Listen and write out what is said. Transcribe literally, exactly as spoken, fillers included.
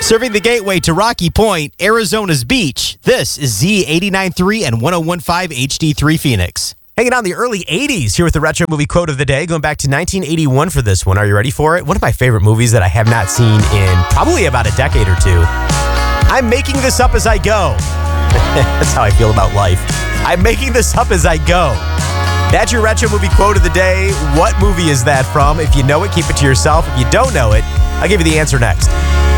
Serving the gateway to Rocky Point, Arizona's beach. This is Z eighty-nine point three and one oh one point five H D three Phoenix. Hanging out in the early eighties here with the retro movie quote of the day, going back to nineteen eighty-one for this one. Are you ready for it? One of my favorite movies that I have not seen in probably about a decade or two. I'm making this up as I go. That's how I feel about life. I'm making this up as I go. That's your retro movie quote of the day. What movie is that from? If you know it, keep it to yourself. If you don't know it, I'll give you the answer next.